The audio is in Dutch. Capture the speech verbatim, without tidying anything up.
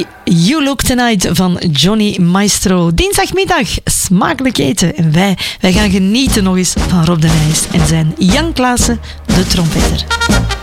You Look Tonight van Johnny Maestro. Dinsdagmiddag, smakelijk eten. En wij, wij gaan genieten nog eens van Rob de Nijs en zijn Jan Klaassen, de trompetter.